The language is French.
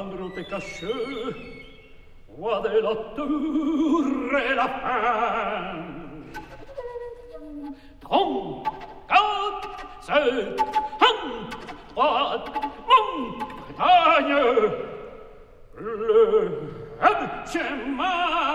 chambre t'es caché, roi de la tour et la fin. 3, 4, 7, 1, 3, Bretagne, le chemin.